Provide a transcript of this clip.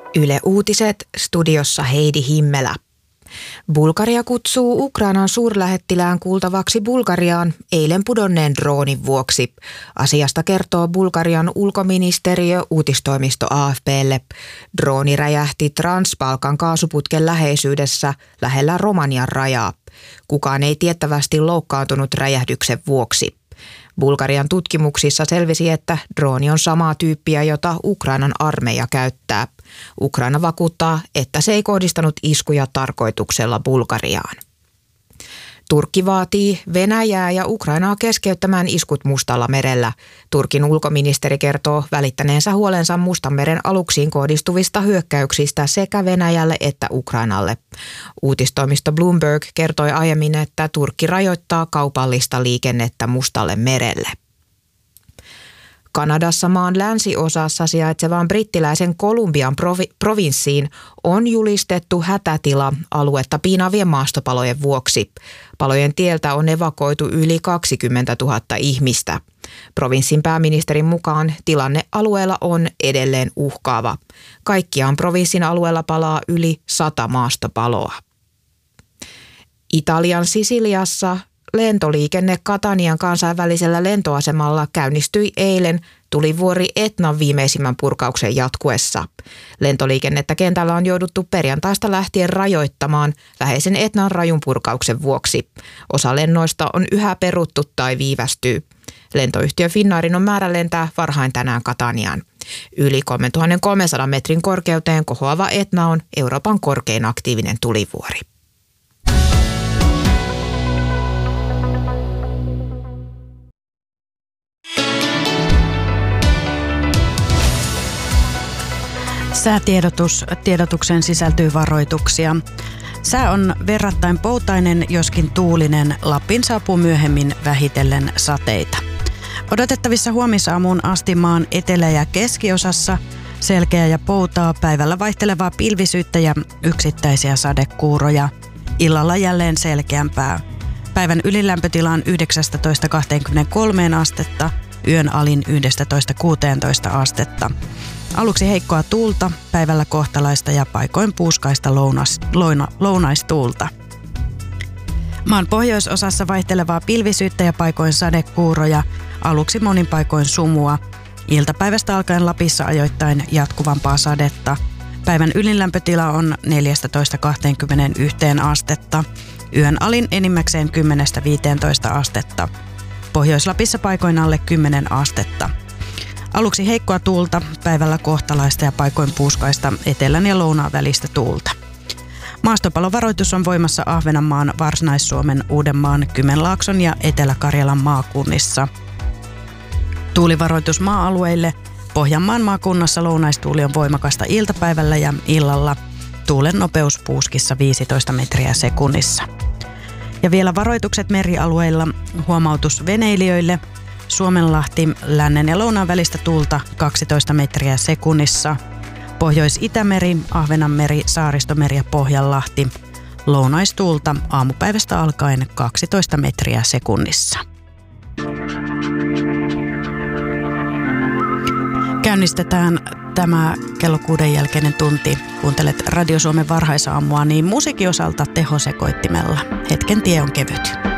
Yle Uutiset, studiossa Heidi Himmelä. Bulgaria kutsuu Ukrainan suurlähettilään kuultavaksi Bulgariaan eilen pudonneen droonin vuoksi. Asiasta kertoo Bulgarian ulkoministeriö uutistoimisto AFP:lle. Drooni räjähti Transbalkan kaasuputken läheisyydessä lähellä Romanian rajaa. Kukaan ei tiettävästi loukkaantunut räjähdyksen vuoksi. Bulgarian tutkimuksissa selvisi, että drooni on samaa tyyppiä, jota Ukrainan armeija käyttää. Ukraina vakuuttaa, että se ei kohdistanut iskuja tarkoituksella Bulgariaan. Turkki vaatii Venäjää ja Ukrainaa keskeyttämään iskut Mustalla merellä. Turkin ulkoministeri kertoo välittäneensä huolensa Mustanmeren aluksiin kohdistuvista hyökkäyksistä sekä Venäjälle että Ukrainalle. Uutistoimisto Bloomberg kertoi aiemmin, että Turkki rajoittaa kaupallista liikennettä Mustalle merelle. Kanadassa maan länsiosassa sijaitsevaan brittiläisen Kolumbian provinssiin on julistettu hätätila aluetta piinaavien maastopalojen vuoksi. Palojen tieltä on evakuoitu yli 20 000 ihmistä. Provinssin pääministerin mukaan tilanne alueella on edelleen uhkaava. Kaikkiaan provinssin alueella palaa yli 100 maastopaloa. Italian Sisiliassa lentoliikenne Catanian kansainvälisellä lentoasemalla käynnistyi eilen tulivuori Etnan viimeisimmän purkauksen jatkuessa. Lentoliikennettä kentällä on jouduttu perjantaista lähtien rajoittamaan läheisen Etnan rajun purkauksen vuoksi. Osa lennoista on yhä peruttu tai viivästyy. Lentoyhtiö Finnairin on määrä lentää varhain tänään Cataniaan. Yli 3300 metrin korkeuteen kohoava Etna on Euroopan korkein aktiivinen tulivuori. Tiedotukseen sisältyy varoituksia. Sää on verrattain poutainen, joskin tuulinen. Lappiin saapuu myöhemmin vähitellen sateita. Odotettavissa huomisaamuun asti maan etelä- ja keskiosassa selkeä ja poutaa, päivällä vaihtelevaa pilvisyyttä ja yksittäisiä sadekuuroja. Illalla jälleen selkeämpää. Päivän ylilämpötila on 19-23 astetta, yön alin 11-16 astetta. Aluksi heikkoa tuulta, päivällä kohtalaista ja paikoin puuskaista lounaistuulta. Maan pohjoisosassa vaihtelevaa pilvisyyttä ja paikoin sadekuuroja, aluksi monin paikoin sumua. Iltapäivästä alkaen Lapissa ajoittain jatkuvampaa sadetta. Päivän ylinlämpötila on 14-21 astetta, yön alin enimmäkseen 10-15 astetta. Pohjois-Lapissa paikoin alle 10 astetta. Aluksi heikkoa tuulta, päivällä kohtalaista ja paikoin puuskaista etelän ja lounaan välistä tuulta. Maastopalovaroitus on voimassa Ahvenanmaan, Varsinais-Suomen, Uudenmaan, Kymenlaakson ja Etelä-Karjalan maakunnissa. Tuulivaroitus maa-alueille. Pohjanmaan maakunnassa lounaistuuli on voimakasta iltapäivällä ja illalla. Tuulen nopeus puuskissa 15 metriä sekunnissa. Ja vielä varoitukset merialueilla. Huomautus veneilijöille. Suomenlahti, lännen ja lounaan välistä tuulta 12 metriä sekunnissa. Pohjois-Itämeri, Ahvenanmeri, Saaristomeri ja Pohjanlahti. Lounaistuulta aamupäivästä alkaen 12 metriä sekunnissa. Käynnistetään tämä kello 6 jälkeinen tunti. Kuuntelet Radio Suomen varhaisaamua, niin musiikin osalta tehosekoittimella. Hetken tie on kevyt.